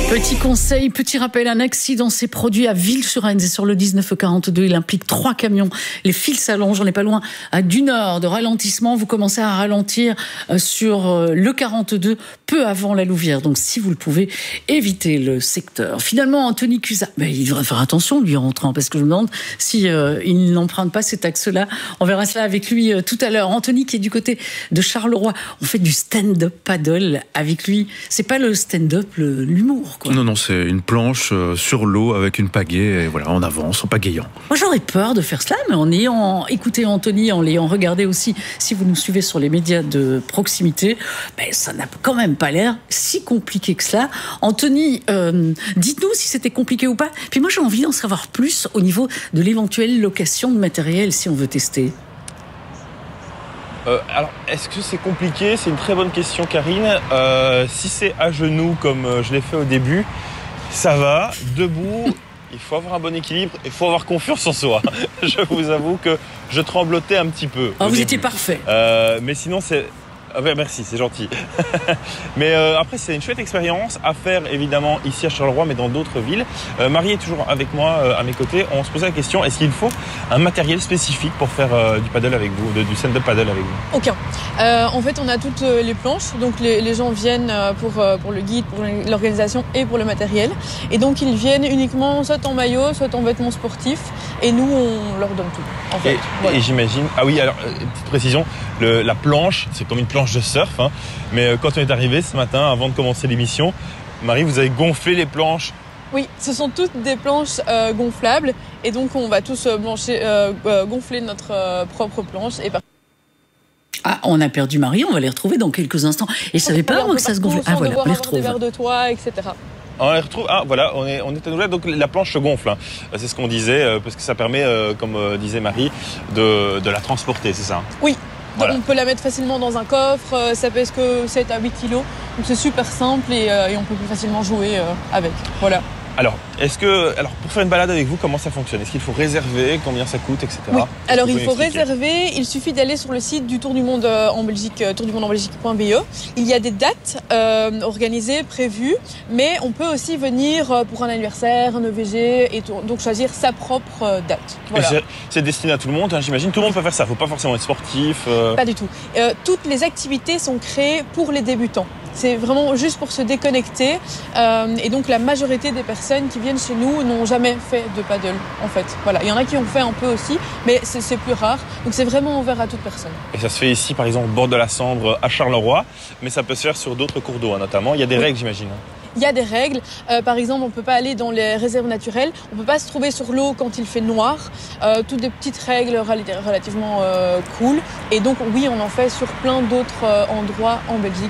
Petit conseil, petit rappel, un accident s'est produit à Ville-sur-Aisne et sur le 1942. Il implique 3 camions. Les fils s'allongent, on n'est pas loin d'une heure de ralentissement. Vous commencez à ralentir sur le 42 peu avant la Louvière. Donc si vous le pouvez, évitez le secteur. Finalement, Anthony Cuzat, il devrait faire attention lui en rentrant parce que je me demande si il n'emprunte pas cet axe-là. On verra cela avec lui tout à l'heure. Anthony qui est du côté de Charleroi. On fait du stand-up paddle avec lui. C'est pas le stand-up, l'humour. Quoi. Non, c'est une planche sur l'eau avec une pagaie et voilà, on avance en pagayant. Moi, j'aurais peur de faire cela, mais en ayant écouté Anthony, en l'ayant regardé aussi, si vous nous suivez sur les médias de proximité, ça n'a quand même pas l'air si compliqué que cela. Anthony, dites-nous si c'était compliqué ou pas. Puis moi, j'ai envie d'en savoir plus au niveau de l'éventuelle location de matériel si on veut tester. Alors, est-ce que c'est compliqué ? C'est une très bonne question, Karine. Si c'est à genoux, comme je l'ai fait au début, ça va. Debout, il faut avoir un bon équilibre, il faut avoir confiance en soi. Je vous avoue que je tremblotais un petit peu. Vous étiez parfait. Mais sinon, c'est... Ah ben merci, c'est gentil. Mais après, c'est une chouette expérience à faire, évidemment, ici à Charleroi, mais dans d'autres villes. Marie est toujours avec moi, à mes côtés. On se posait la question, est-ce qu'il faut un matériel spécifique pour faire du paddle avec vous, du stand-up paddle avec vous ? Aucun. En fait, on a toutes les planches. Donc, les gens viennent pour le guide, pour l'organisation et pour le matériel. Et donc, ils viennent uniquement soit en maillot, soit en vêtements sportifs. Et nous, on leur donne tout, en fait. Et j'imagine... Ah oui, alors, petite précision, la planche, c'est comme une planche de surf, hein. Mais quand on est arrivé ce matin, avant de commencer l'émission, Marie, vous avez gonflé les planches. Oui, ce sont toutes des planches gonflables et donc on va tous gonfler notre propre planche. Ah, on a perdu Marie, on va les retrouver dans quelques instants. Et je savais pas que ça se gonflait. Ah voilà, on les retrouve. Des verres de toit, etc. On les retrouve. Ah voilà, on est à nouveau là. Donc la planche se gonfle. Hein. C'est ce qu'on disait parce que ça permet, comme disait Marie, de la transporter, c'est ça ? Oui. Voilà. On peut la mettre facilement dans un coffre, ça pèse que 7 à 8 kilos, donc c'est super simple et on peut plus facilement jouer avec. Voilà. Alors, pour faire une balade avec vous, comment ça fonctionne ? Est-ce qu'il faut réserver ? Combien ça coûte, etc. Oui. Alors, il faut réserver. Il suffit d'aller sur le site du Tour du Monde en Belgique, tourdumondenbelgique.be. Il y a des dates organisées, prévues, mais on peut aussi venir pour un anniversaire, un EVG, et donc choisir sa propre date. Voilà. C'est destiné à tout le monde, hein, j'imagine. Tout le monde peut faire ça. Il ne faut pas forcément être sportif. Pas du tout. Toutes les activités sont créées pour les débutants. C'est vraiment juste pour se déconnecter. Et donc, la majorité des personnes qui viennent chez nous n'ont jamais fait de paddle, en fait. Voilà. Il y en a qui ont fait un peu aussi, mais c'est plus rare. Donc, c'est vraiment ouvert à toute personne. Et ça se fait ici, par exemple, au bord de la Sambre, à Charleroi, mais ça peut se faire sur d'autres cours d'eau, hein, notamment. Il y a des règles, j'imagine. Il y a des règles. Par exemple, on ne peut pas aller dans les réserves naturelles. On ne peut pas se trouver sur l'eau quand il fait noir. Toutes des petites règles relativement cool. Et donc, oui, on en fait sur plein d'autres endroits en Belgique.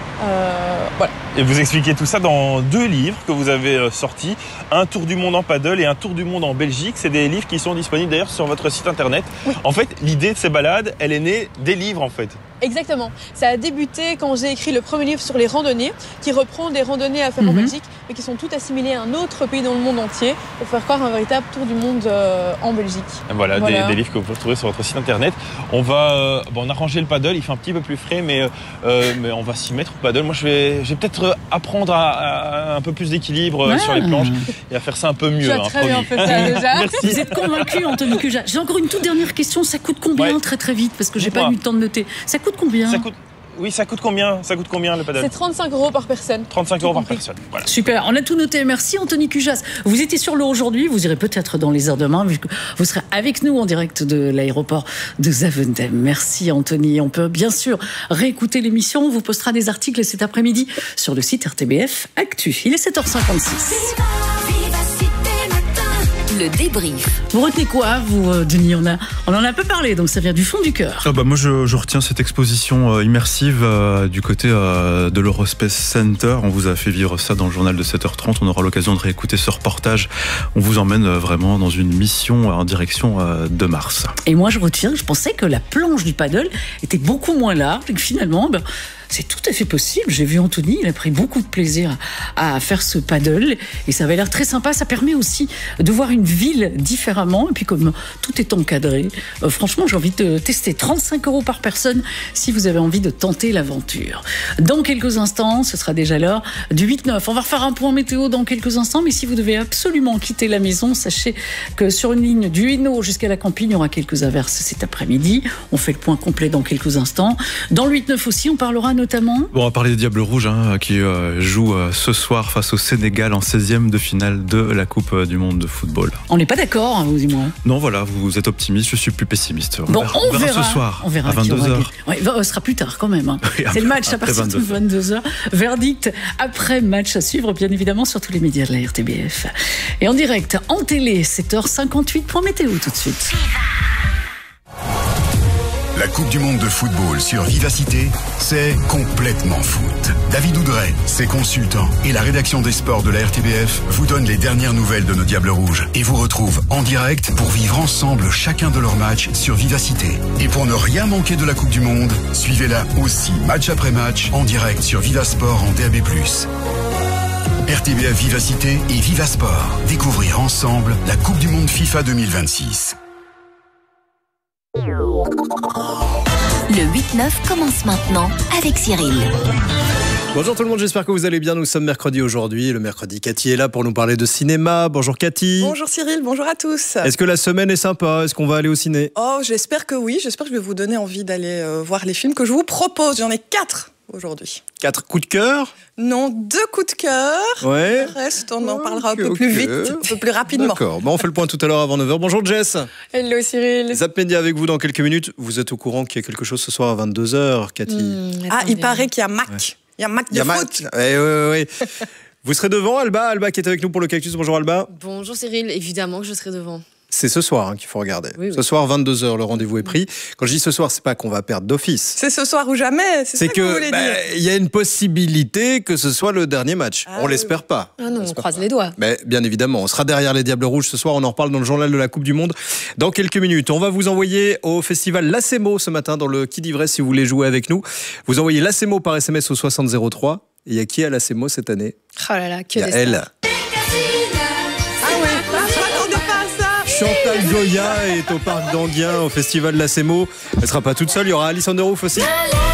Voilà. Et vous expliquez tout ça dans 2 livres que vous avez sortis, un tour du monde en paddle et un tour du monde en Belgique. C'est des livres qui sont disponibles d'ailleurs sur votre site internet. Oui. En fait, l'idée de ces balades, elle est née des livres en fait. Exactement. Ça a débuté quand j'ai écrit le premier livre sur les randonnées, qui reprend des randonnées à faire en Belgique, mais qui sont toutes assimilées à un autre pays dans le monde entier, pour faire croire un véritable tour du monde en Belgique. Voilà. Des livres que vous pouvez retrouver sur votre site internet. On va, on a rangé le paddle, il fait un petit peu plus frais, mais on va s'y mettre au paddle. Moi, je vais peut-être apprendre à un peu plus d'équilibre sur les planches et à faire ça un peu mieux. Tu as très bien fait ça déjà. Merci. Vous êtes convaincu, Anthony Cuzat. J'ai encore une toute dernière question. Ça coûte combien très vite, parce que j'ai pas eu le temps de noter. Ça coûte combien ? Ça coûte combien ? Ça coûte combien le paddle ? C'est 35 € par personne. 35 € par personne, voilà. Super, on a tout noté. Merci Anthony Cuzat. Vous étiez sur l'eau aujourd'hui, vous irez peut-être dans les heures demain, vu que vous serez avec nous en direct de l'aéroport de Zaventem. Merci Anthony. On peut bien sûr réécouter l'émission. On vous postera des articles cet après-midi sur le site RTBF Actu. Il est 7h56. Le débrief. Vous retenez quoi, vous, Denis ? On en a un peu parlé, donc ça vient du fond du cœur. Moi, je retiens cette exposition immersive du côté de l'Eurospace Center. On vous a fait vivre ça dans le journal de 7h30. On aura l'occasion de réécouter ce reportage. On vous emmène vraiment dans une mission en direction de Mars. Et moi, je pensais que la planche du paddle était beaucoup moins large et que finalement... c'est tout à fait possible. J'ai vu Anthony, il a pris beaucoup de plaisir à faire ce paddle et ça avait l'air très sympa. Ça permet aussi de voir une ville différemment et puis comme tout est encadré, franchement j'ai envie de tester. 35 € par personne si vous avez envie de tenter l'aventure. Dans quelques instants, ce sera déjà l'heure du 8-9. On va refaire un point météo dans quelques instants, mais si vous devez absolument quitter la maison, sachez que sur une ligne du Hainaut jusqu'à la Campine, il y aura quelques averses cet après-midi. On fait le point complet dans quelques instants. Dans le 8-9 aussi, on parlera notamment... Bon, on va parler des Diables Rouges qui jouent ce soir face au Sénégal en 16e de finale de la Coupe du Monde de football. On n'est pas d'accord, hein, vous et moi. Non, voilà, vous êtes optimiste, je suis plus pessimiste. On verra ce soir, on verra à 22h. Ouais, ce sera plus tard quand même. Hein. Oui, c'est le match à partir de 22h. Verdict après match à suivre, bien évidemment, sur tous les médias de la RTBF. Et en direct, en télé, 7h58, point météo tout de suite. La Coupe du Monde de football sur Vivacité, c'est complètement foot. David Oudret, ses consultants et la rédaction des sports de la RTBF vous donnent les dernières nouvelles de nos Diables Rouges et vous retrouvent en direct pour vivre ensemble chacun de leurs matchs sur Vivacité. Et pour ne rien manquer de la Coupe du Monde, suivez-la aussi match après match en direct sur Vivasport en DAB+. RTBF Vivacité et Vivasport. Découvrir ensemble la Coupe du Monde FIFA 2026. Le 8-9 commence maintenant avec Cyril. Bonjour tout le monde, j'espère que vous allez bien. Nous sommes mercredi aujourd'hui. Le mercredi, Cathy est là pour nous parler de cinéma. Bonjour Cathy. Bonjour Cyril, bonjour à tous. Est-ce que la semaine est sympa? Est-ce qu'on va aller au ciné? Oh, j'espère que oui. J'espère que je vais vous donner envie d'aller voir les films que je vous propose. J'en ai 4 aujourd'hui. 4 coups de cœur? Non, 2 coups de cœur. Ouais. Le reste, on en parlera un peu plus vite, un peu plus rapidement. D'accord. Bon, on fait le point tout à l'heure avant 9h. Bonjour Jess. Hello Cyril. Zap Média avec vous dans quelques minutes. Vous êtes au courant qu'il y a quelque chose ce soir à 22h, Cathy? Il paraît qu'il y a Mac. Ouais. Il y a Mac de foot. Oui. Vous serez devant, Alba qui est avec nous pour le Cactus. Bonjour Alba. Bonjour Cyril, évidemment que je serai devant. C'est ce soir qu'il faut regarder. Oui. Ce soir, 22h, le rendez-vous est pris. Quand je dis ce soir, c'est pas qu'on va perdre d'office. C'est ce soir ou jamais, c'est ça que vous voulez dire. Il y a une possibilité que ce soit le dernier match. On l'espère pas. Ah non, on croise les doigts. Mais bien évidemment, on sera derrière les Diables Rouges ce soir. On en reparle dans le journal de la Coupe du Monde dans quelques minutes. On va vous envoyer au festival Lacemo ce matin dans le Quai d'Ivresse si vous voulez jouer avec nous. Vous envoyez Lacemo par SMS au 6003. Et il y a qui à Lacemo cette année? Oh là là, que des elle. stars. Chantal Goya est au parc d'Anguien au festival Lacemo. Elle sera pas toute seule, il y aura Alison Derouf aussi.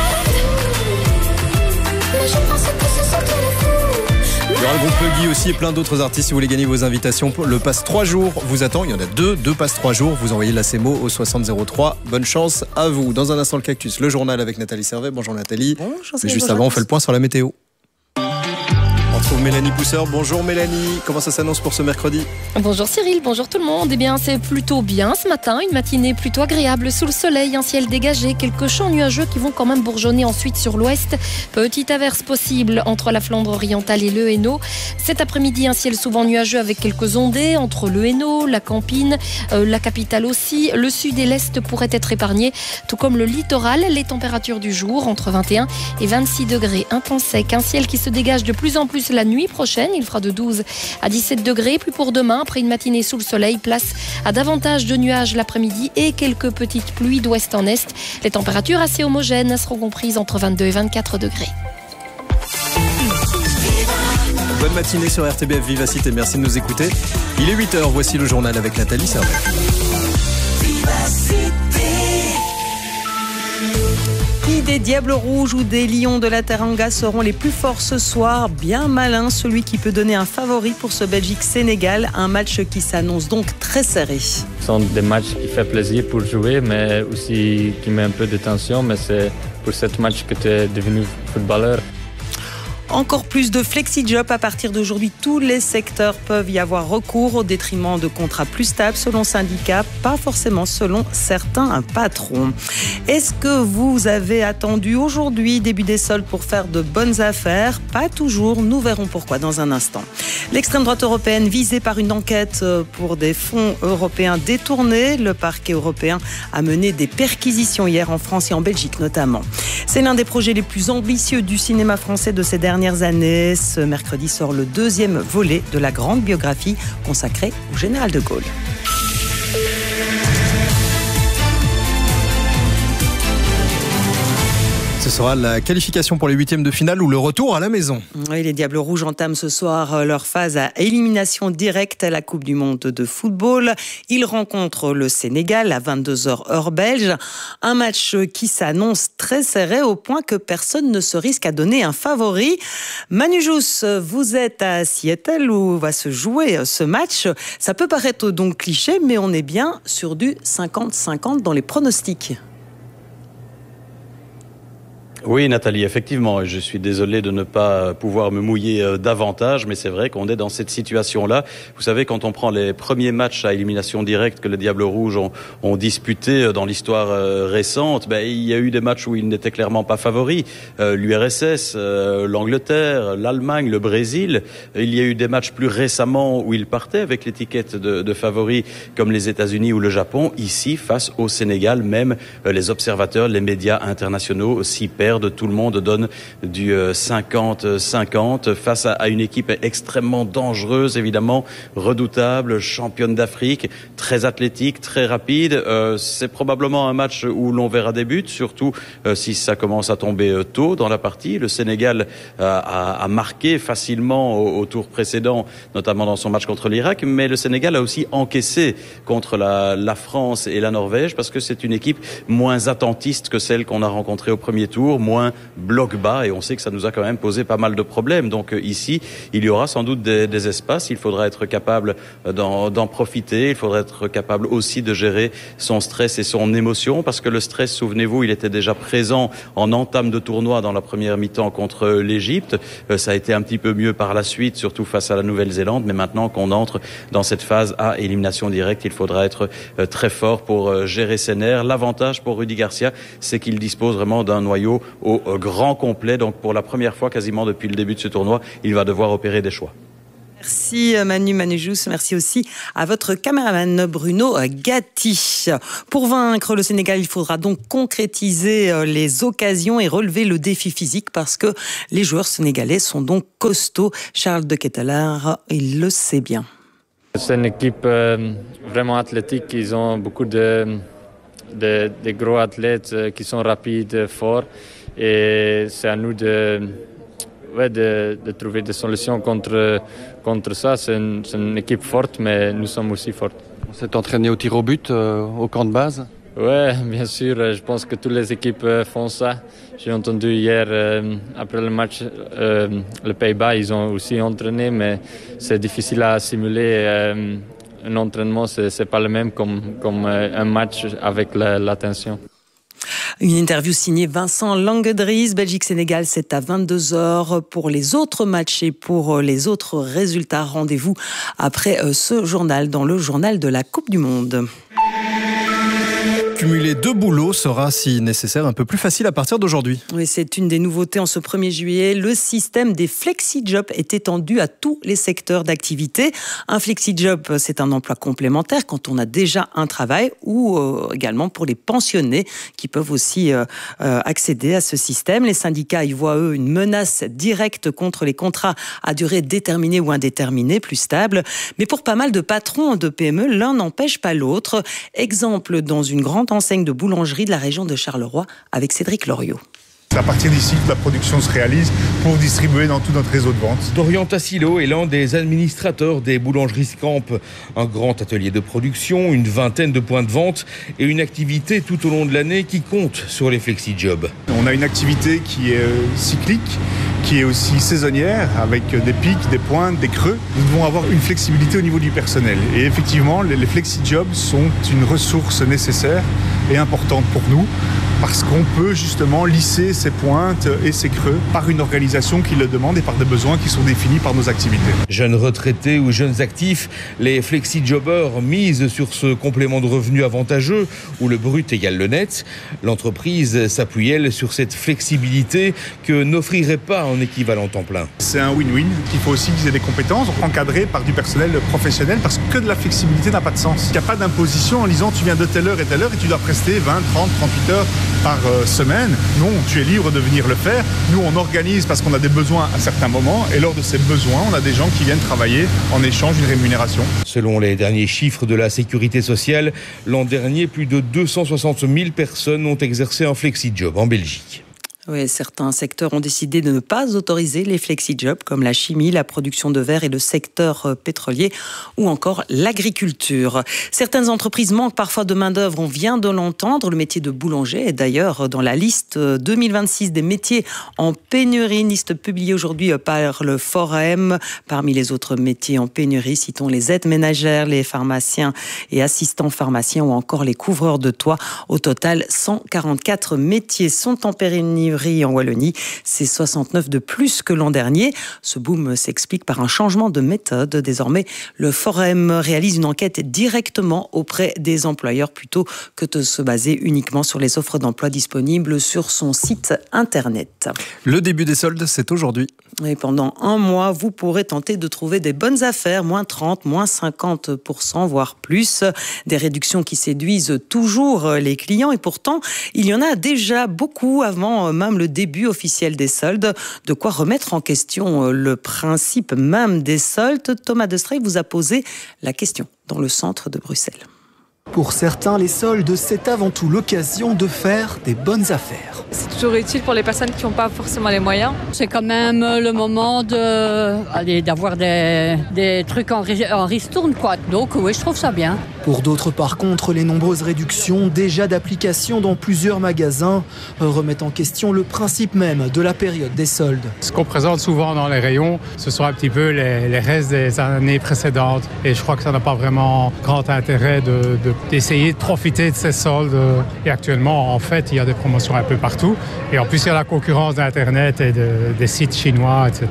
Il y aura le groupe Puggy aussi et plein d'autres artistes. Si vous voulez gagner vos invitations, le pass 3 jours vous attend. Il y en a deux passes 3 jours. Vous envoyez Lacemo au 6003. Bonne chance à vous. Dans un instant, le Cactus, le journal avec Nathalie Servet. Bonjour Nathalie. Bonjour. Mais juste avant, on fait le point sur la météo. On retrouve Mélanie Pousseur. Bonjour Mélanie, comment ça s'annonce pour ce mercredi? Bonjour Cyril, bonjour tout le monde. Eh bien, c'est plutôt bien ce matin, une matinée plutôt agréable sous le soleil, un ciel dégagé, quelques champs nuageux qui vont quand même bourgeonner ensuite sur l'ouest. Petite averse possible entre la Flandre orientale et le Hainaut. Cet après-midi, un ciel souvent nuageux avec quelques ondées entre le Hainaut, la Campine, la capitale aussi. Le sud et l'est pourraient être épargnés, tout comme le littoral. Les températures du jour entre 21 et 26 degrés. Un temps sec, un ciel qui se dégage de plus en plus la nuit prochaine, il fera de 12 à 17 degrés. Puis pour demain, après une matinée sous le soleil, place à davantage de nuages l'après-midi et quelques petites pluies d'ouest en est. Les températures assez homogènes seront comprises entre 22 et 24 degrés. Bonne matinée sur RTBF Vivacité, merci de nous écouter. Il est 8h, voici le journal avec Nathalie Servet. Des Diables Rouges ou des Lions de la Teranga seront les plus forts ce soir. Bien malin, celui qui peut donner un favori pour ce Belgique-Sénégal. Un match qui s'annonce donc très serré. Ce sont des matchs qui font plaisir pour jouer, mais aussi qui met un peu de tension. Mais c'est pour ce match que tu es devenu footballeur. Encore plus de flexi-job à partir d'aujourd'hui. Tous les secteurs peuvent y avoir recours au détriment de contrats plus stables selon syndicats, pas forcément selon certains patrons. Est-ce que vous avez attendu aujourd'hui début des soldes pour faire de bonnes affaires? Pas toujours, nous verrons pourquoi dans un instant. L'extrême droite européenne visée par une enquête pour des fonds européens détournés. Le parquet européen a mené des perquisitions hier en France et en Belgique notamment. C'est l'un des projets les plus ambitieux du cinéma français de ces dernières années. Ce mercredi sort le 2e volet de la grande biographie consacrée au général de Gaulle. Ce Ce sera la qualification pour les 8e de finale ou le retour à la maison. Oui, les Diables Rouges entament ce soir leur phase à élimination directe à la Coupe du Monde de football. Ils rencontrent le Sénégal à 22h heure belge. Un match qui s'annonce très serré au point que personne ne se risque à donner un favori. Manu Jousse, vous êtes à Seattle où va se jouer ce match. Ça peut paraître donc cliché, mais on est bien sur du 50-50 dans les pronostics. Oui, Nathalie, effectivement, je suis désolé de ne pas pouvoir me mouiller davantage, mais c'est vrai qu'on est dans cette situation-là. Vous savez, quand on prend les premiers matchs à élimination directe que les Diables Rouges ont disputés dans l'histoire récente, il y a eu des matchs où ils n'étaient clairement pas favoris. L'URSS, l'Angleterre, l'Allemagne, le Brésil. Il y a eu des matchs plus récemment où ils partaient avec l'étiquette de favoris, comme les États-Unis ou le Japon. Ici, face au Sénégal, même les observateurs, les médias internationaux s'y perdent. Tout le monde donne du 50-50 face à une équipe extrêmement dangereuse, évidemment, redoutable, championne d'Afrique, très athlétique, très rapide. C'est probablement un match où l'on verra des buts, surtout si ça commence à tomber tôt dans la partie. Le Sénégal a marqué facilement au tour précédent, notamment dans son match contre l'Irak, mais le Sénégal a aussi encaissé contre la France et la Norvège parce que c'est une équipe moins attentiste que celle qu'on a rencontrée au premier tour, moins bloc bas, et on sait que ça nous a quand même posé pas mal de problèmes. Donc ici, il y aura sans doute des espaces, il faudra être capable d'en profiter, il faudra être capable aussi de gérer son stress et son émotion, parce que le stress, souvenez-vous, il était déjà présent en entame de tournoi dans la première mi-temps contre l'Égypte. Ça a été un petit peu mieux par la suite, surtout face à la Nouvelle-Zélande, mais maintenant qu'on entre dans cette phase à élimination directe, il faudra être très fort pour gérer ses nerfs. L'avantage pour Rudy Garcia, c'est qu'il dispose vraiment d'un noyau au grand complet. Donc pour la première fois quasiment depuis le début de ce tournoi, il va devoir opérer des choix. Merci Manu Jousse, merci aussi à votre caméraman Bruno Gatti. Pour vaincre le Sénégal, il faudra donc concrétiser les occasions et relever le défi physique parce que les joueurs sénégalais sont donc costauds. Charles de Ketteler, il le sait bien. C'est une équipe vraiment athlétique, ils ont beaucoup de gros athlètes qui sont rapides, forts, et c'est à nous de trouver des solutions contre ça. C'est une équipe forte, mais nous sommes aussi forts. On s'est entraîné au tir au but, au camp de base? Oui, bien sûr. Je pense que toutes les équipes font ça. J'ai entendu hier, après le match, les Pays-Bas, ils ont aussi entraîné, mais c'est difficile à simuler. Un entraînement, c'est pas le même comme un match avec l'attention. Une interview signée Vincent Langedries. Belgique-Sénégal, c'est à 22h. Pour les autres matchs et pour les autres résultats, rendez-vous après ce journal, dans le journal de la Coupe du Monde. Cumuler 2 boulots sera, si nécessaire, un peu plus facile à partir d'aujourd'hui. Oui, c'est une des nouveautés en ce 1er juillet. Le système des flexi-jobs est étendu à tous les secteurs d'activité. Un flexi-job, c'est un emploi complémentaire quand on a déjà un travail, ou également pour les pensionnés qui peuvent aussi accéder à ce système. Les syndicats y voient, eux, une menace directe contre les contrats à durée déterminée ou indéterminée, plus stables. Mais pour pas mal de patrons de PME, l'un n'empêche pas l'autre. Exemple dans une grande enseigne de boulangerie de la région de Charleroi avec Cédric Loriot. C'est à partir d'ici que la production se réalise pour distribuer dans tout notre réseau de vente. Dorian Tassilo est l'un des administrateurs des boulangeries Scamp. Un grand atelier de production, une vingtaine de points de vente et une activité tout au long de l'année qui compte sur les flexi-jobs. On a une activité qui est cyclique, qui est aussi saisonnière, avec des pics, des pointes, des creux. Nous devons avoir une flexibilité au niveau du personnel. Et effectivement, les flexi-jobs sont une ressource nécessaire et importante pour nous, parce qu'on peut justement lisser ces pointes et ces creux par une organisation qui le demande et par des besoins qui sont définis par nos activités. Jeunes retraités ou jeunes actifs, les flexi-jobbers misent sur ce complément de revenu avantageux où le brut égale le net. L'entreprise s'appuie, elle, sur cette flexibilité que n'offrirait pas un équivalent temps plein. C'est un win-win. Il faut aussi qu'ils aient des compétences encadrées par du personnel professionnel, parce que de la flexibilité n'a pas de sens. Il n'y a pas d'imposition en disant tu viens de telle heure et telle heure et tu dois prester 20, 30, 38 heures par semaine. Non, tu es libre de venir le faire. Nous, on organise parce qu'on a des besoins à certains moments, et lors de ces besoins, on a des gens qui viennent travailler en échange d'une rémunération. Selon les derniers chiffres de la Sécurité sociale, l'an dernier, plus de 260 000 personnes ont exercé un flexi-job en Belgique. Oui, certains secteurs ont décidé de ne pas autoriser les flexi-jobs comme la chimie, la production de verre et le secteur pétrolier ou encore l'agriculture. Certaines entreprises manquent parfois de main-d'œuvre, on vient de l'entendre. Le métier de boulanger est d'ailleurs dans la liste 2026 des métiers en pénurie, une liste publiée aujourd'hui par le Forum. Parmi les autres métiers en pénurie, citons les aides ménagères, les pharmaciens et assistants pharmaciens ou encore les couvreurs de toit. Au total, 144 métiers sont en pénurie en Wallonie. C'est 69 de plus que l'an dernier. Ce boom s'explique par un changement de méthode. Désormais, le Forum réalise une enquête directement auprès des employeurs plutôt que de se baser uniquement sur les offres d'emploi disponibles sur son site internet. Le début des soldes, c'est aujourd'hui. Et pendant un mois, vous pourrez tenter de trouver des bonnes affaires, moins 30, moins 50%, voire plus. Des réductions qui séduisent toujours les clients et pourtant, il y en a déjà beaucoup avant même le début officiel des soldes. De quoi remettre en question le principe même des soldes. Thomas Destrey vous a posé la question dans le centre de Bruxelles. Pour certains, les soldes, c'est avant tout l'occasion de faire des bonnes affaires. C'est toujours utile pour les personnes qui n'ont pas forcément les moyens. C'est quand même le moment d'avoir des trucs en ristourne, quoi. Donc oui, je trouve ça bien. Pour d'autres, par contre, les nombreuses réductions déjà d'application dans plusieurs magasins remettent en question le principe même de la période des soldes. Ce qu'on présente souvent dans les rayons, ce sont un petit peu les restes des années précédentes. Et je crois que ça n'a pas vraiment grand intérêt d'essayer de profiter de ces soldes. Et actuellement, en fait, il y a des promotions un peu partout. Et en plus, il y a la concurrence d'Internet et des sites chinois, etc.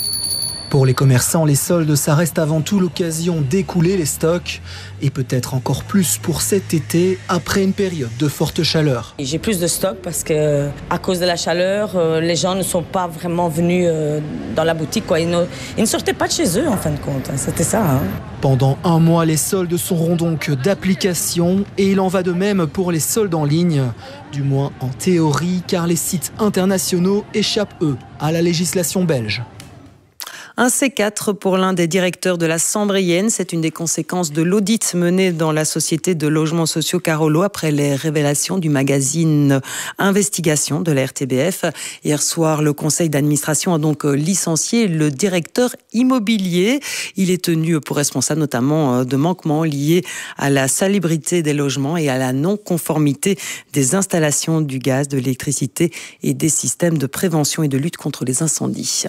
Pour les commerçants, les soldes, ça reste avant tout l'occasion d'écouler les stocks et peut-être encore plus pour cet été après une période de forte chaleur. J'ai plus de stock parce que à cause de la chaleur, les gens ne sont pas vraiment venus dans la boutique, quoi. Ils ne sortaient pas de chez eux en fin de compte. C'était ça. Pendant un mois, les soldes seront donc d'application et il en va de même pour les soldes en ligne, du moins en théorie, car les sites internationaux échappent, eux, à la législation belge. Un C4 pour l'un des directeurs de la Sambrienne. C'est une des conséquences de l'audit mené dans la société de logements sociaux Carolo après les révélations du magazine Investigation de la RTBF. Hier soir, le conseil d'administration a donc licencié le directeur immobilier. Il est tenu pour responsable notamment de manquements liés à la salubrité des logements et à la non-conformité des installations du gaz, de l'électricité et des systèmes de prévention et de lutte contre les incendies.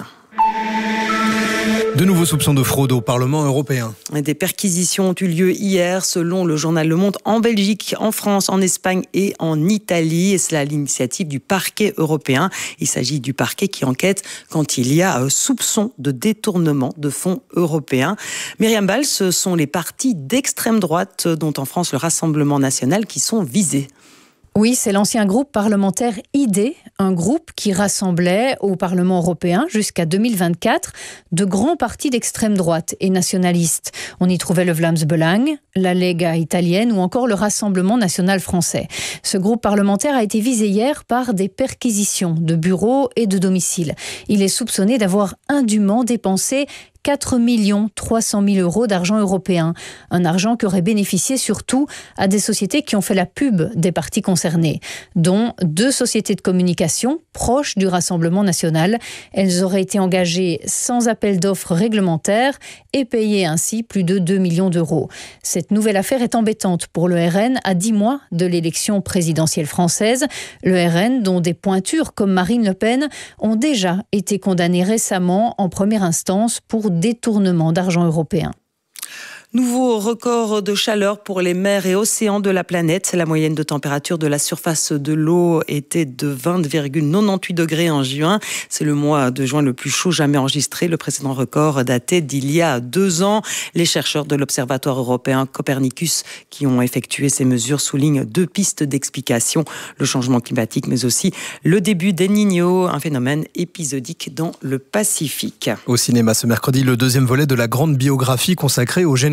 De nouveaux soupçons de fraude au Parlement européen. Des perquisitions ont eu lieu hier, selon le journal Le Monde, en Belgique, en France, en Espagne et en Italie. Et c'est à l'initiative du parquet européen. Il s'agit du parquet qui enquête quand il y a soupçon de détournement de fonds européens. Myriam Ball, ce sont les partis d'extrême droite, dont en France le Rassemblement national, qui sont visés. Oui, c'est l'ancien groupe parlementaire ID, un groupe qui rassemblait au Parlement européen jusqu'à 2024 de grands partis d'extrême droite et nationalistes. On y trouvait le Vlaams Belang, la Lega italienne ou encore le Rassemblement national français. Ce groupe parlementaire a été visé hier par des perquisitions de bureaux et de domiciles. Il est soupçonné d'avoir indûment dépensé 4 300 000 € d'argent européen. Un argent qui aurait bénéficié surtout à des sociétés qui ont fait la pub des partis concernés, dont 2 sociétés de communication proches du Rassemblement national. Elles auraient été engagées sans appel d'offres réglementaire et payé ainsi plus de 2 millions d'euros. Cette nouvelle affaire est embêtante pour le RN à 10 mois de l'élection présidentielle française. Le RN, dont des pointures comme Marine Le Pen ont déjà été condamnées récemment en première instance pour détournement d'argent européen. Nouveau record de chaleur pour les mers et océans de la planète. La moyenne de température de la surface de l'eau était de 20,98 degrés en juin. C'est le mois de juin le plus chaud jamais enregistré. Le précédent record datait d'il y a 2 ans. Les chercheurs de l'Observatoire européen Copernicus qui ont effectué ces mesures soulignent 2 pistes d'explication. Le changement climatique, mais aussi le début d'El Niño, un phénomène épisodique dans le Pacifique. Au cinéma ce mercredi, le 2e volet de la grande biographie consacrée au général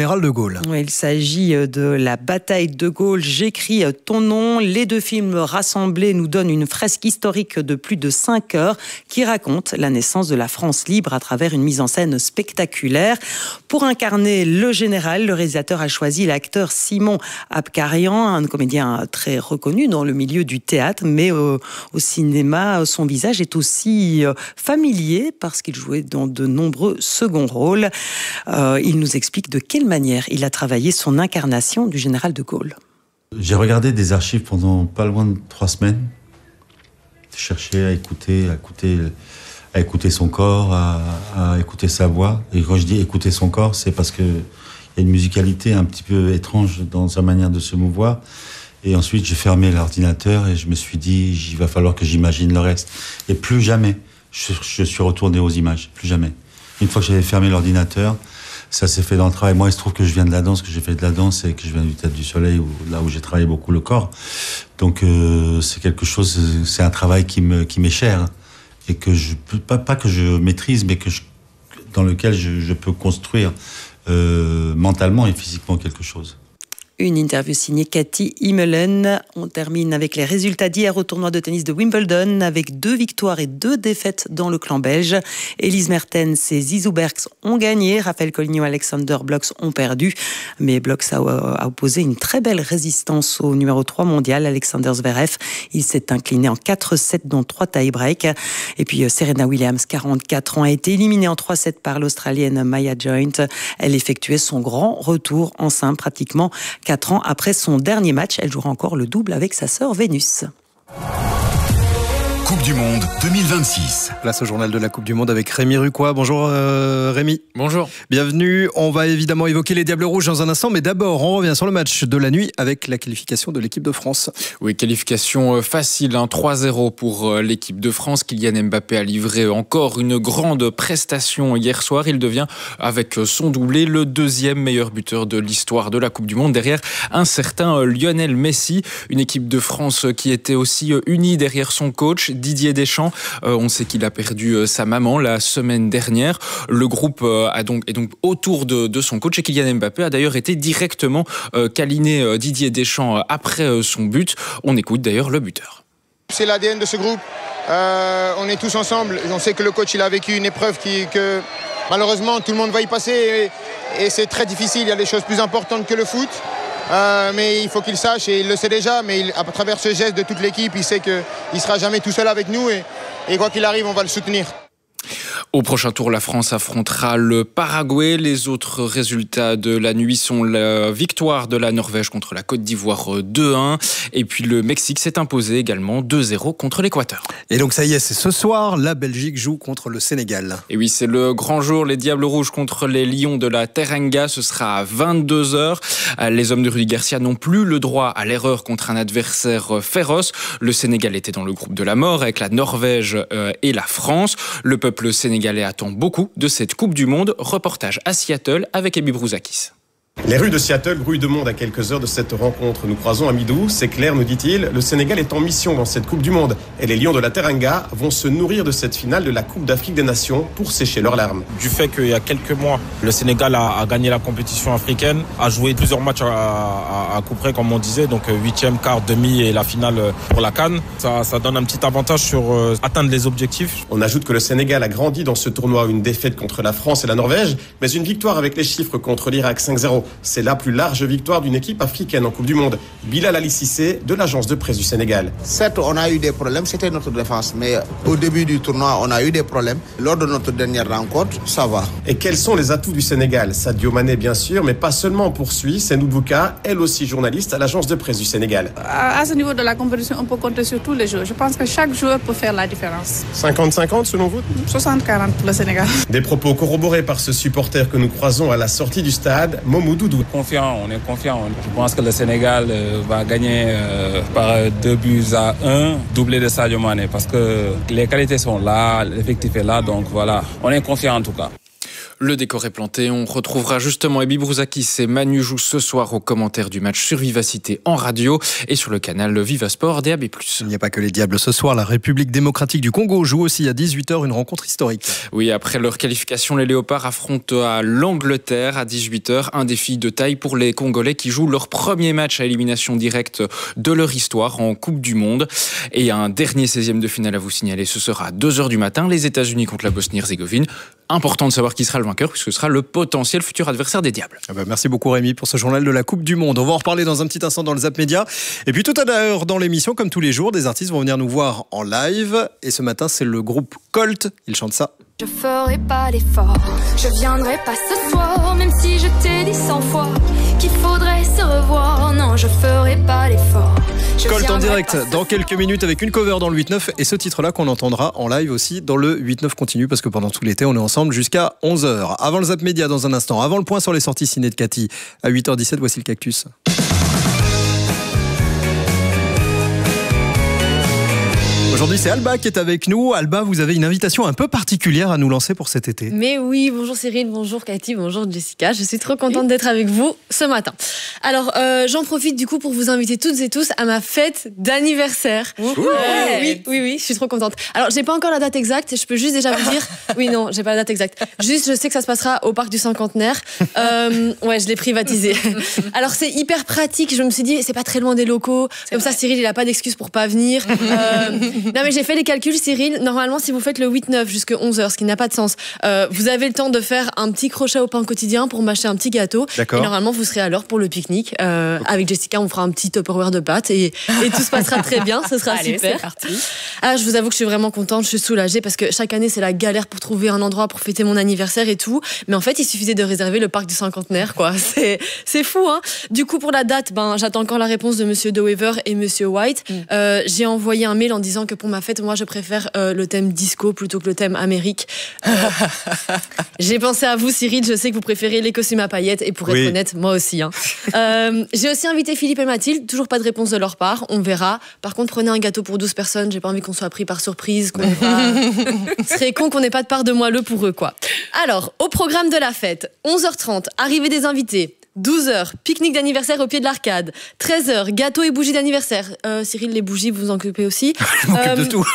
général de Gaulle. Oui, il s'agit de la bataille de Gaulle. J'écris ton nom. Les deux films rassemblés nous donnent une fresque historique de plus de 5 heures qui raconte la naissance de la France libre à travers une mise en scène spectaculaire. Pour incarner le général, le réalisateur a choisi l'acteur Simon Abkarian, un comédien très reconnu dans le milieu du théâtre, mais au cinéma, son visage est aussi familier parce qu'il jouait dans de nombreux seconds rôles. Il nous explique de quelle manière il a travaillé son incarnation du général de Gaulle. J'ai regardé des archives pendant pas loin de 3 semaines. Je cherchais à écouter son corps, à écouter sa voix. Et quand je dis écouter son corps, c'est parce qu'il y a une musicalité un petit peu étrange dans sa manière de se mouvoir. Et ensuite, j'ai fermé l'ordinateur et je me suis dit, il va falloir que j'imagine le reste. Et plus jamais, je suis retourné aux images. Plus jamais. Une fois que j'avais fermé l'ordinateur, ça s'est fait dans le travail. Moi, il se trouve que je viens de la danse, que j'ai fait de la danse et que je viens du Théâtre du Soleil, là où j'ai travaillé beaucoup le corps. Donc, c'est quelque chose, c'est un travail qui m'est cher et que je peux pas que je maîtrise, mais dans lequel je peux construire mentalement et physiquement quelque chose. Une interview signée Cathy Immelen. On termine avec les résultats d'hier au tournoi de tennis de Wimbledon avec 2 victoires et 2 défaites dans le clan belge. Elise Mertens et Zizou Bergs ont gagné. Raphaël Coligno et Alexander Blocks ont perdu. Mais Blocks a opposé une très belle résistance au numéro 3 mondial, Alexander Zverev. Il s'est incliné en 4-7 dont 3 tie-breaks. Et puis Serena Williams, 44 ans, a été éliminée en 3-7 par l'Australienne Maya Joint. Elle effectuait son grand retour en simple pratiquement 4 ans après son dernier match. Elle jouera encore le double avec sa sœur Vénus. Coupe du Monde 2026. Place au journal de la Coupe du Monde avec Rémi Rucois. Bonjour Rémi. Bonjour. Bienvenue. On va évidemment évoquer les Diables Rouges dans un instant, mais d'abord on revient sur le match de la nuit avec la qualification de l'équipe de France. Oui, qualification facile, 3-0 pour l'équipe de France. Kylian Mbappé a livré encore une grande prestation hier soir. Il devient, avec son doublé, le 2e meilleur buteur de l'histoire de la Coupe du Monde, derrière un certain Lionel Messi. Une équipe de France qui était aussi unie derrière son coach, Didier Deschamps. On sait qu'il a perdu sa maman la semaine dernière. Le groupe est donc autour de son coach et Kylian Mbappé a d'ailleurs été directement câliné Didier Deschamps après son but. On écoute d'ailleurs le buteur. C'est l'ADN de ce groupe. On est tous ensemble. On sait que le coach il a vécu une épreuve que malheureusement tout le monde va y passer et c'est très difficile. Il y a des choses plus importantes que le foot. Mais il faut qu'il sache, et il le sait déjà, mais à travers ce geste de toute l'équipe, il sait qu'il ne sera jamais tout seul avec nous et quoi qu'il arrive, on va le soutenir. Au prochain tour, la France affrontera le Paraguay. Les autres résultats de la nuit sont la victoire de la Norvège contre la Côte d'Ivoire 2-1. Et puis le Mexique s'est imposé également 2-0 contre l'Équateur. Et donc ça y est, c'est ce soir, la Belgique joue contre le Sénégal. Et oui, c'est le grand jour. Les Diables Rouges contre les Lions de la Teranga. Ce sera à 22h. Les hommes de Rudy Garcia n'ont plus le droit à l'erreur contre un adversaire féroce. Le Sénégal était dans le groupe de la mort avec la Norvège et la France. Le peuple sénégalais attend beaucoup de cette Coupe du Monde. Reportage à Seattle avec Ebi Brouzakis. Les rues de Seattle grouillent de monde à quelques heures de cette rencontre. Nous croisons Amidou, c'est clair, nous dit-il, le Sénégal est en mission dans cette Coupe du Monde et les Lions de la Teranga vont se nourrir de cette finale de la Coupe d'Afrique des Nations pour sécher leurs larmes. Du fait qu'il y a quelques mois, le Sénégal a gagné la compétition africaine, a joué plusieurs matchs à coup près, comme on disait, donc 8e, quart, demi et la finale pour la CAN. Ça donne un petit avantage sur atteindre les objectifs. On ajoute que le Sénégal a grandi dans ce tournoi, une défaite contre la France et la Norvège, mais une victoire avec les chiffres contre l'Irak 5-0. C'est la plus large victoire d'une équipe africaine en Coupe du Monde. Bilal Ali Cissé de l'agence de presse du Sénégal. Certes, on a eu des problèmes, c'était notre défense, mais au début du tournoi, on a eu des problèmes. Lors de notre dernière rencontre, ça va. Et quels sont les atouts du Sénégal? Sadio Mané, bien sûr, mais pas seulement, poursuit Senou Bouka, elle aussi journaliste à l'agence de presse du Sénégal. À ce niveau de la compétition, on peut compter sur tous les joueurs. Je pense que chaque joueur peut faire la différence. 50-50 selon vous? 60-40 pour le Sénégal. Des propos corroborés par ce supporter que nous croisons à la sortie du stade, Momou Doudou. On est confiant. Je pense que le Sénégal va gagner par 2-1, doublé de Sadio Mané, parce que les qualités sont là, l'effectif est là, donc voilà, on est confiant en tout cas. Le décor est planté. On retrouvera justement Ebi Brouzakis et Manu Jou ce soir aux commentaires du match sur Vivacité en radio et sur le canal Vivasport DAB+. Il n'y a pas que les Diables ce soir. La République démocratique du Congo joue aussi à 18h une rencontre historique. Oui, après leur qualification, les Léopards affrontent à l'Angleterre à 18h. Un défi de taille pour les Congolais qui jouent leur premier match à élimination directe de leur histoire en Coupe du Monde. Et un dernier 16e de finale à vous signaler, ce sera à 2h du matin. Les États-Unis contre la Bosnie-Herzégovine. Important de savoir qui sera le vainqueur, puisque ce sera le potentiel futur adversaire des Diables. Merci beaucoup Rémi pour ce journal de la Coupe du Monde. On va en reparler dans un petit instant dans le Zap Média. Et puis tout à l'heure dans l'émission, comme tous les jours, des artistes vont venir nous voir en live. Et ce matin, c'est le groupe Colt. Ils chantent ça. Je ferai pas l'effort, je viendrai pas ce soir, même si je t'ai dit 100 fois qu'il faudrait se revoir. Non, je ferai pas l'effort. Colt en direct dans quelques minutes avec une cover dans le 8-9 et ce titre-là qu'on entendra en live aussi dans le 8-9 continu parce que pendant tout l'été, on est ensemble jusqu'à 11h. Avant le Zap Média dans un instant, avant le point sur les sorties ciné de Cathy, à 8h17, voici le Cactus. Aujourd'hui, c'est Alba qui est avec nous. Alba, vous avez une invitation un peu particulière à nous lancer pour cet été. Mais oui, bonjour Cyril, bonjour Cathy, bonjour Jessica. Je suis trop contente d'être avec vous ce matin. Alors, j'en profite du coup pour vous inviter toutes et tous à ma fête d'anniversaire. Oui, je suis trop contente. Alors, j'ai pas encore la date exacte, je peux juste déjà vous dire... Oui, non, j'ai pas la date exacte. Juste, je sais que ça se passera au parc du Cinquantenaire. Ouais, je l'ai privatisé. Alors, c'est hyper pratique. Je me suis dit, c'est pas très loin des locaux. Comme ça, Cyril, il a pas d'excuse pour pas venir. Non mais j'ai fait les calculs Cyril, normalement si vous faites le 8-9 jusqu'à 11h, ce qui n'a pas de sens, vous avez le temps de faire un petit crochet au pain quotidien pour m'acheter un petit gâteau. D'accord. Et normalement vous serez à l'heure pour le pique-nique. Avec Jessica on fera un petit Tupperware de pâtes et tout se passera très bien, ce sera Allez, super. C'est parti. Ah, je vous avoue que je suis vraiment contente, je suis soulagée parce que chaque année c'est la galère pour trouver un endroit pour fêter mon anniversaire et tout. Mais en fait il suffisait de réserver le parc du Cinquantenaire quoi. C'est fou hein. Du coup pour la date, j'attends encore la réponse de Monsieur De Wever et Monsieur White. J'ai envoyé un mail en disant que pour ma fête, moi je préfère le thème disco plutôt que le thème Amérique. J'ai pensé à vous Cyril, je sais que vous préférez les costumes à paillettes et pour être honnête, moi aussi. Hein. J'ai aussi invité Philippe et Mathilde, toujours pas de réponse de leur part, on verra. Par contre prenez un gâteau pour 12 personnes, j'ai pas envie qu'on soit pris par surprise, Ce serait con qu'on n'ait pas de part de moelleux pour eux quoi. Alors, au programme de la fête, 11h30, arrivée des invités. 12h, pique-nique d'anniversaire au pied de l'arcade. 13h, gâteau et bougies d'anniversaire. Cyril, les bougies, vous vous en occupez aussi. Je m'occupe de tout.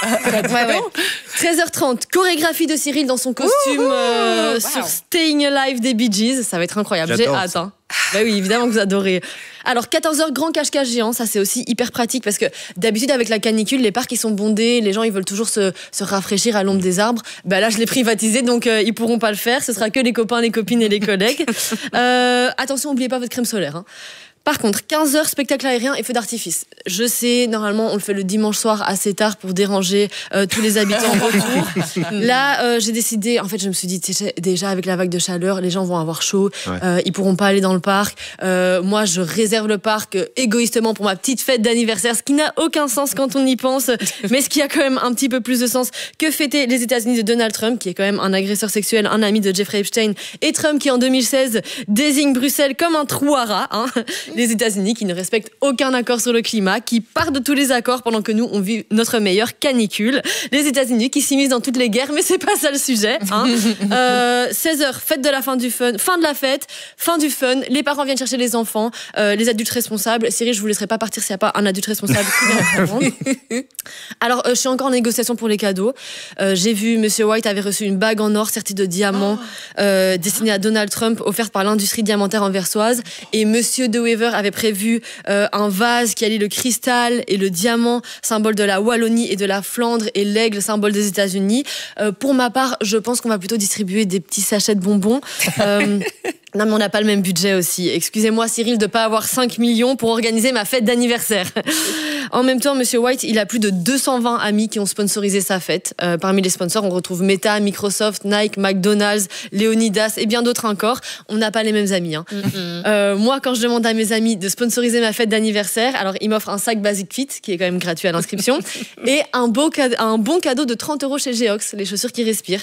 13h30, chorégraphie de Cyril dans son costume sur Staying Alive des Bee Gees. Ça va être incroyable. J'ai hâte. Hein. Bah oui, évidemment que vous adorez. Alors 14h, grand cache-cache géant, ça c'est aussi hyper pratique parce que d'habitude avec la canicule, les parcs ils sont bondés, les gens ils veulent toujours se rafraîchir à l'ombre des arbres. Bah là je l'ai privatisé donc ils pourront pas le faire, ce sera que les copains, les copines et les collègues. Attention, n'oubliez pas votre crème solaire. Hein. Par contre, 15h, spectacle aérien et feu d'artifice. Je sais, normalement, on le fait le dimanche soir assez tard pour déranger tous les habitants en retour. Là, j'ai décidé, en fait, je me suis dit, déjà, avec la vague de chaleur, les gens vont avoir chaud, ils pourront pas aller dans le parc. Moi, je réserve le parc égoïstement pour ma petite fête d'anniversaire, ce qui n'a aucun sens quand on y pense, mais ce qui a quand même un petit peu plus de sens que fêter les États-Unis de Donald Trump, qui est quand même un agresseur sexuel, un ami de Jeffrey Epstein, et Trump qui, en 2016, désigne Bruxelles comme un trou à rats, hein. Les États-Unis qui ne respectent aucun accord sur le climat, qui partent de tous les accords pendant que nous, on vit notre meilleure canicule. Les États-Unis qui s'immiscent dans toutes les guerres, mais c'est pas ça le sujet. Hein. 16h, fête de la fin du fun, fin de la fête, fin du fun. Les parents viennent chercher les enfants, les adultes responsables. Cyril, je vous laisserai pas partir s'il n'y a pas un adulte responsable qui vient la prendre. Alors, je suis encore en négociation pour les cadeaux. J'ai vu Monsieur White avait reçu une bague en or sertie de diamants destinée à Donald Trump, offerte par l'industrie diamantaire anversoise. Et Monsieur De Wever avait prévu un vase qui allie le cristal et le diamant, symbole de la Wallonie et de la Flandre, et l'aigle, symbole des États-Unis. Pour ma part, je pense qu'on va plutôt distribuer des petits sachets de bonbons. Non mais on n'a pas le même budget aussi. Excusez-moi Cyril de pas avoir 5 millions pour organiser ma fête d'anniversaire. En même temps, Monsieur White, il a plus de 220 amis qui ont sponsorisé sa fête. Parmi les sponsors, on retrouve Meta, Microsoft, Nike, McDonald's, Leonidas et bien d'autres encore. On n'a pas les mêmes amis. Hein. Moi, quand je demande à mes amis de sponsoriser ma fête d'anniversaire, alors ils m'offrent un sac Basic Fit, qui est quand même gratuit à l'inscription, et un bon cadeau de 30 € chez Geox, les chaussures qui respirent.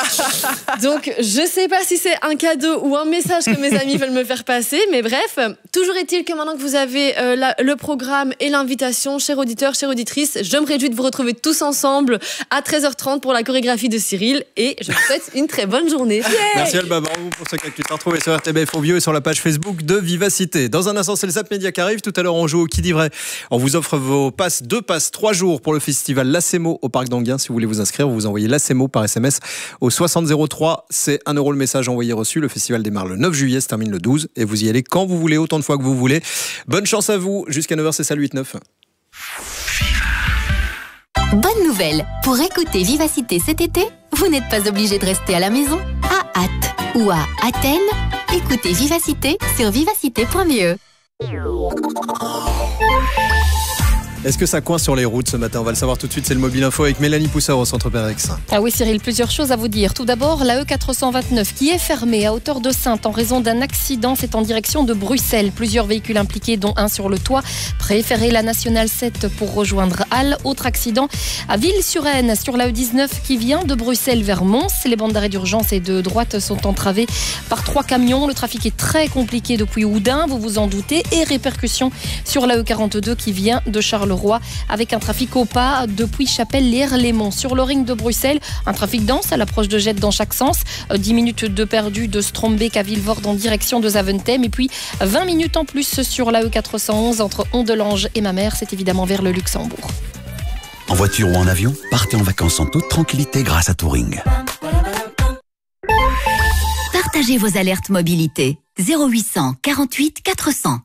Donc, je sais pas si c'est un cadeau ou un message que mes amis veulent me faire passer, mais bref, toujours est-il que maintenant que vous avez le programme et l'invitation, évidemment, chers auditeurs, chères auditrices, je me réjouis de vous retrouver tous ensemble à 13h30 pour la chorégraphie de Cyril et je vous souhaite une très bonne journée. Yeah. Merci Alba, bravo pour ce cactus. Retrouvez sur RTBF Ovio et sur la page Facebook de Vivacité. Dans un instant, c'est le Zap Média qui arrive. Tout à l'heure, on joue au Qui dit vrai. On vous offre vos passes, 2 passes, 3 jours pour le festival Lacemo au Parc d'Anguin. Si vous voulez vous inscrire, vous envoyez Lacemo par SMS au 6003. C'est 1 € le message envoyé reçu. Le festival démarre le 9 juillet, se termine le 12 et vous y allez quand vous voulez, autant de fois que vous voulez. Bonne chance à vous. Jusqu'à 9h, c'est ça le 8-9. Bonne nouvelle. Pour écouter Vivacité cet été, vous n'êtes pas obligé de rester à la maison. À Ath ou à Athènes, écoutez Vivacité sur vivacité.be. Est-ce que ça coince sur les routes ce matin? On va le savoir tout de suite, c'est le Mobile Info avec Mélanie Poussard au Centre Pérex. Ah oui Cyril, plusieurs choses à vous dire. Tout d'abord, la E429 qui est fermée à hauteur de Saintes en raison d'un accident, c'est en direction de Bruxelles. Plusieurs véhicules impliqués, dont un sur le toit. Préférez la Nationale 7 pour rejoindre Halle. Autre accident à Ville-sur-Aisne sur la E19 qui vient de Bruxelles vers Mons. Les bandes d'arrêt d'urgence et de droite sont entravées par 3 camions. Le trafic est très compliqué depuis Oudin, vous vous en doutez. Et répercussions sur la E42 qui vient de Charleroi avec un trafic au pas depuis Chapelle-les-Herlémont. Sur le ring de Bruxelles, un trafic dense à l'approche de Jette dans chaque sens. 10 minutes de perdu de Strombeek à Vilvoorde en direction de Zaventem. Et puis 20 minutes en plus sur la E411 entre Ondelange et Mamers. C'est évidemment vers le Luxembourg. En voiture ou en avion, partez en vacances en toute tranquillité grâce à Touring. Partagez vos alertes mobilité. 0800 48 400.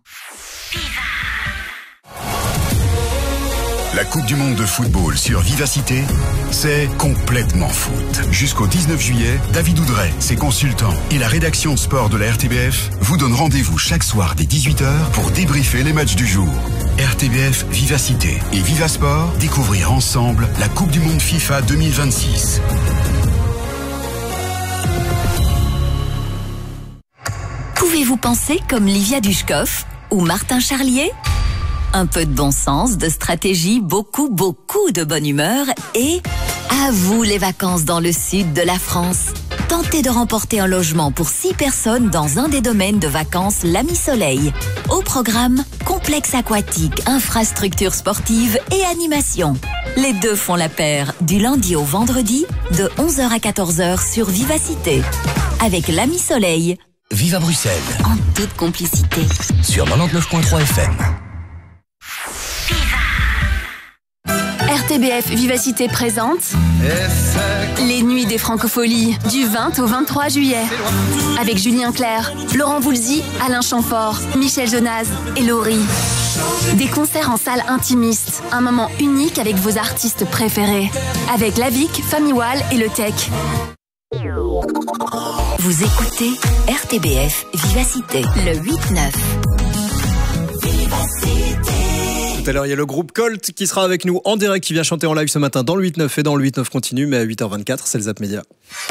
La Coupe du Monde de football sur Vivacité, c'est complètement foot. Jusqu'au 19 juillet, David Oudret, ses consultants et la rédaction sport de la RTBF vous donnent rendez-vous chaque soir dès 18h pour débriefer les matchs du jour. RTBF Vivacité et Vivasport, découvrir ensemble la Coupe du Monde FIFA 2026. Pouvez-vous penser comme Livia Dushkov ou Martin Charlier? Un peu de bon sens, de stratégie, beaucoup de bonne humeur et à vous les vacances dans le sud de la France. Tentez de remporter un logement pour 6 personnes dans un des domaines de vacances L'Ami Soleil. Au programme, complexe aquatique, infrastructures sportives et animation. Les deux font la paire du lundi au vendredi de 11h à 14h sur Vivacité. Avec L'Ami Soleil. Vive à Bruxelles. En toute complicité. Sur 99.3 FM. RTBF Vivacité présente les Nuits des Francopholies du 20 au 23 juillet avec Julien Clerc, Laurent Voulzy, Alain Chamfort, Michel Jonas et Laurie. Des concerts en salle intimiste, un moment unique avec vos artistes préférés, avec Lavic, Famiwal et Le Tech. Vous écoutez RTBF Vivacité le 8-9. Tout à l'heure, il y a le groupe Colt qui sera avec nous en direct, qui vient chanter en live ce matin dans le 8-9 et dans le 8-9 continue, mais à 8h24, c'est le Zap Média.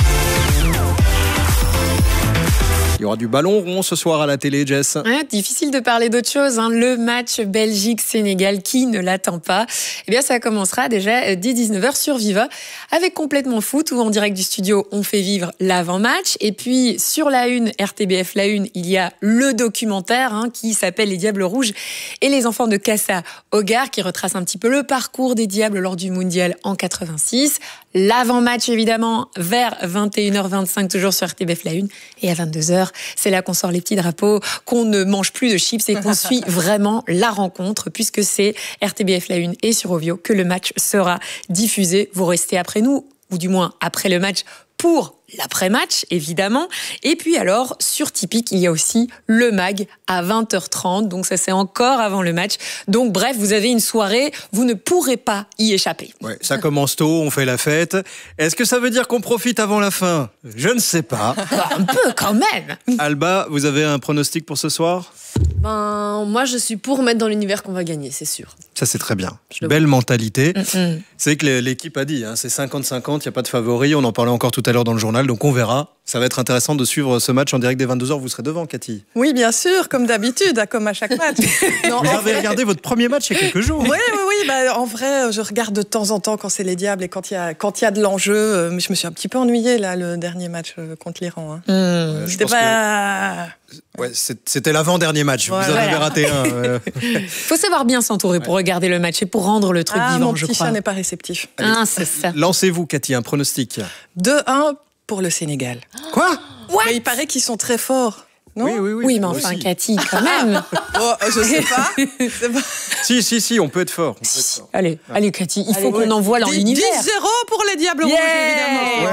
Il y aura du ballon rond ce soir à la télé, Jess. Ouais, difficile de parler d'autre chose. Le match Belgique-Sénégal, qui ne l'attend pas? Eh bien, ça commencera déjà dès 19h sur Viva, avec Complètement Foot, où en direct du studio, on fait vivre l'avant-match. Et puis, sur la une, RTBF La Une, il y a le documentaire qui s'appelle Les Diables Rouges et les enfants de Cassa Hogar, qui retrace un petit peu le parcours des Diables lors du Mondial en 86. L'avant-match, évidemment, vers 21h25, toujours sur RTBF La Une. Et à 22h, c'est là qu'on sort les petits drapeaux, qu'on ne mange plus de chips et qu'on suit vraiment la rencontre, puisque c'est RTBF La Une et sur Ovio que le match sera diffusé. Vous restez après nous, ou du moins après le match, pour l'après-match, évidemment. Et puis alors, sur Tipeee, il y a aussi le MAG à 20h30. Donc ça, c'est encore avant le match. Donc bref, vous avez une soirée, vous ne pourrez pas y échapper. Ouais, ça commence tôt, on fait la fête. Est-ce que ça veut dire qu'on profite avant la fin? Je ne sais pas. Un peu quand même. Alba, vous avez un pronostic pour ce soir? Moi, je suis pour mettre dans l'univers qu'on va gagner, c'est sûr. Ça, c'est très bien. Belle mentalité. C'est que l'équipe a dit, c'est 50-50, il n'y a pas de favori. On en parlait encore tout à l'heure dans le journal, donc on verra. Ça va être intéressant de suivre ce match en direct dès 22h. Vous serez devant, Cathy. Oui, bien sûr, comme d'habitude, comme à chaque match. Non, vous avez regardé votre premier match il y a quelques jours. Oui. En vrai, je regarde de temps en temps quand c'est les Diables et quand il y a de l'enjeu. Mais je me suis un petit peu ennuyée, là, le dernier match contre l'Iran. C'était pas... Ouais, c'était l'avant-dernier match. Vous en avez raté un. Faut savoir bien s'entourer pour regarder le match et pour rendre le truc vivant, je crois. Mon petit chat n'est pas réceptif. C'est ça. Lancez-vous, Cathy, un pronostic. 2-1 pour le Sénégal. Quoi? Mais il paraît qu'ils sont très forts. Non? Oui, mais enfin, Cathy, quand même. Je sais pas. Si, on peut être fort. Allez, Cathy, il faut qu'on envoie dans l'univers. 10-0 pour les Diables Rouges, évidemment.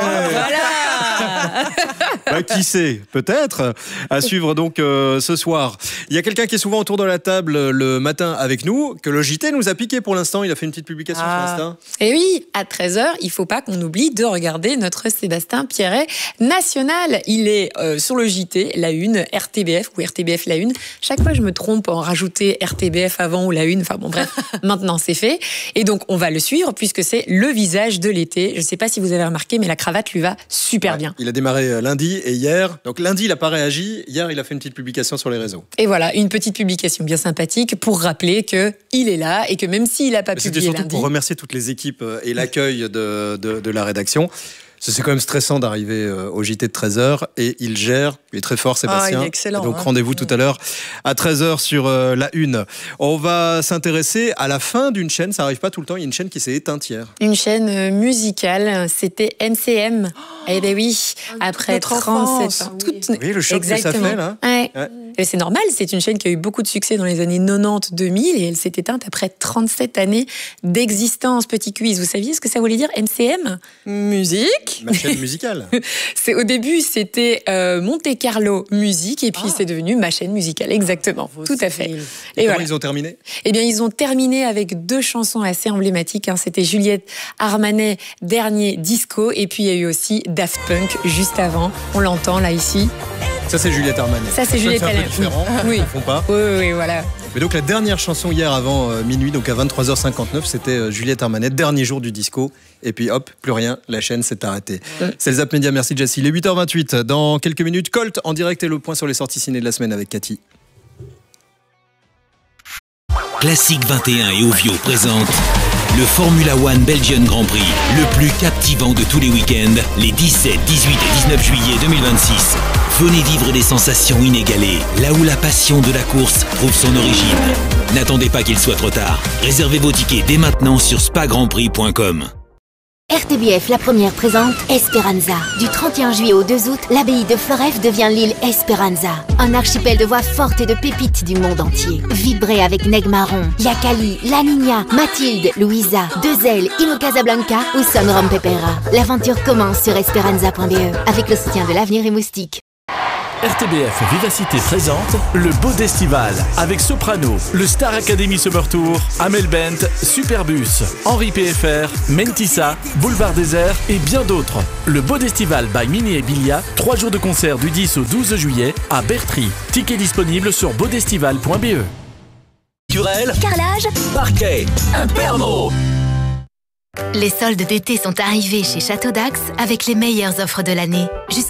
Voilà. Qui sait? Peut-être. À suivre donc ce soir. Il y a quelqu'un qui est souvent autour de la table le matin avec nous, que le JT nous a piqué pour l'instant. Il a fait une petite publication sur Insta. Et oui, à 13h, il ne faut pas qu'on oublie de regarder notre Sébastien Pierret national. Il est sur le JT, la une, RTBF ou RTBF la une. Chaque fois, je me trompe en rajouter RTBF avant ou la une. Enfin bon, bref, maintenant c'est fait. Et donc, on va le suivre puisque c'est le visage de l'été. Je ne sais pas si vous avez remarqué, mais la cravate lui va super bien. Il a démarré lundi et hier. Donc lundi, il n'a pas réagi. Hier, il a fait une petite publication sur les réseaux. Et voilà, une petite publication bien sympathique pour rappeler qu'il est là et que même s'il n'a pas publié lundi... C'était surtout pour remercier toutes les équipes et l'accueil de la rédaction. C'est quand même stressant d'arriver au JT de 13h et il gère, il est très fort Sébastien. Il est excellent. Donc rendez-vous tout à l'heure à 13h sur la une. On va s'intéresser à la fin d'une chaîne, ça n'arrive pas tout le temps, il y a une chaîne qui s'est éteinte hier. Une chaîne musicale, c'était NCM. Eh bien oui, après 37 ans. Oui, le choc que ça fait là. Ouais. Et c'est normal, c'est une chaîne qui a eu beaucoup de succès dans les années 90-2000 et elle s'est éteinte après 37 années d'existence. Petit quiz, vous saviez ce que ça voulait dire NCM? Musique. Ma chaîne musicale. Au début, c'était Monte Carlo Musique et puis c'est devenu ma chaîne musicale, exactement. Tout à fait. Et comment ils ont terminé? Eh bien, ils ont terminé avec 2 chansons assez emblématiques. C'était Juliette Armanet, Dernier Disco, et puis il y a eu aussi Daft Punk juste avant. On l'entend là ici. Ça, c'est Juliette Armanet. Ça, c'est Juliette Armanet. C'est un peu différent, oui. Ils ne font pas. Oui, voilà. Mais donc, la dernière chanson hier avant minuit, donc à 23h59, c'était Juliette Armanet, dernier jour du disco. Et puis hop, plus rien, la chaîne s'est arrêtée. C'est le Zap Média, merci Jessie. Il est 8h28, dans quelques minutes, Colt en direct et le point sur les sorties ciné de la semaine avec Cathy. Classique 21 et Ovio présente le Formula One Belgian Grand Prix, le plus captivant de tous les week-ends, les 17, 18 et 19 juillet 2026. Venez vivre des sensations inégalées, là où la passion de la course trouve son origine. N'attendez pas qu'il soit trop tard. Réservez vos tickets dès maintenant sur spagrandprix.com. RTBF La Première présente Esperanza. Du 31 juillet au 2 août, l'abbaye de Floreffe devient l'île Esperanza. Un archipel de voix fortes et de pépites du monde entier. Vibrez avec Neg Marron, Yakali, La Niña, Mathilde, Louisa, Deux-Ailes, Ino Casablanca ou Son Rom Pepera. L'aventure commence sur esperanza.be avec le soutien de l'Avenir et Moustique. RTBF Vivacité présente le Beau Destival avec Soprano, le Star Academy Summer Tour, Amel Bent, Superbus, Henri PFR, Mentissa, Boulevard Désert et bien d'autres. Le Beau Destival by Mini et Bilia, 3 jours de concert du 10 au 12 juillet à Bertry. Tickets disponibles sur beaudestival.be. Carrelage, parquet, Imperno. Les soldes d'été sont arrivés chez Château d'Axe avec les meilleures offres de l'année.